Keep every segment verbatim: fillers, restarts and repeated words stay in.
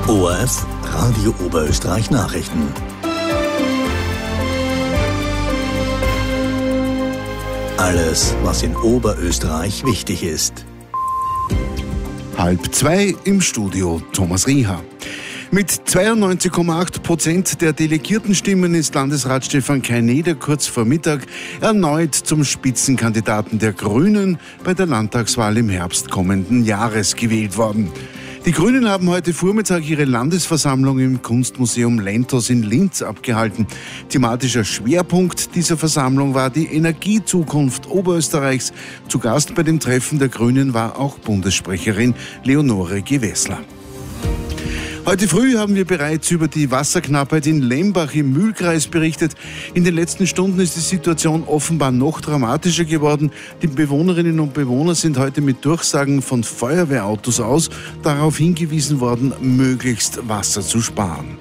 O R F Radio Oberösterreich Nachrichten. Alles, was in Oberösterreich wichtig ist. Halb zwei im Studio Thomas Rieher. Mit zweiundneunzig Komma acht Prozent der Delegiertenstimmen ist Landesrat Stefan Kaineder kurz vor Mittag erneut zum Spitzenkandidaten der Grünen bei der Landtagswahl im Herbst kommenden Jahres gewählt worden. Die Grünen haben heute Vormittag ihre Landesversammlung im Kunstmuseum Lentos in Linz abgehalten. Thematischer Schwerpunkt dieser Versammlung war die Energiezukunft Oberösterreichs. Zu Gast bei dem Treffen der Grünen war auch Bundessprecherin Leonore Gewessler. Heute früh haben wir bereits über die Wasserknappheit in Lembach im Mühlkreis berichtet. In den letzten Stunden ist die Situation offenbar noch dramatischer geworden. Die Bewohnerinnen und Bewohner sind heute mit Durchsagen von Feuerwehrautos aus darauf hingewiesen worden, möglichst Wasser zu sparen.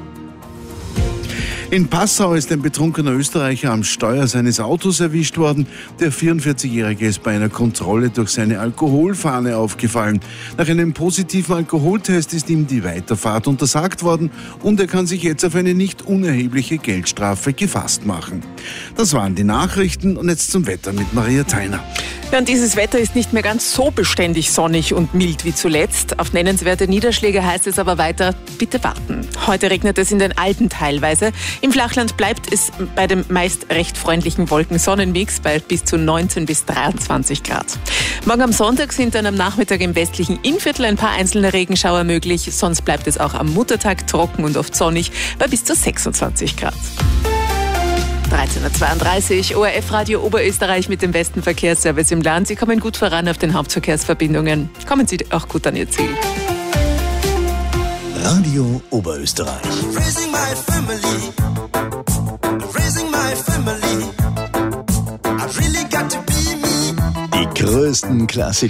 In Passau ist ein betrunkener Österreicher am Steuer seines Autos erwischt worden. Der vierundvierzigjährige ist bei einer Kontrolle durch seine Alkoholfahne aufgefallen. Nach einem positiven Alkoholtest ist ihm die Weiterfahrt untersagt worden und er kann sich jetzt auf eine nicht unerhebliche Geldstrafe gefasst machen. Das waren die Nachrichten und jetzt zum Wetter mit Maria Theiner. Ja, und dieses Wetter ist nicht mehr ganz so beständig sonnig und mild wie zuletzt. Auf nennenswerte Niederschläge heißt es aber weiter, bitte warten. Heute regnet es in den Alpen teilweise. Im Flachland bleibt es bei dem meist recht freundlichen Wolken-Sonnenmix bei bis zu neunzehn bis dreiundzwanzig Grad. Morgen am Sonntag sind dann am Nachmittag im westlichen Innviertel ein paar einzelne Regenschauer möglich. Sonst bleibt es auch am Muttertag trocken und oft sonnig bei bis zu sechsundzwanzig Grad. dreizehn Uhr zweiunddreißig, O R F Radio Oberösterreich mit dem besten Verkehrsservice im Land. Sie kommen gut voran auf den Hauptverkehrsverbindungen. Kommen Sie auch gut an Ihr Ziel. Radio Oberösterreich. Raising my family. Raising my family. I really got to be me. Die größten Klassiker.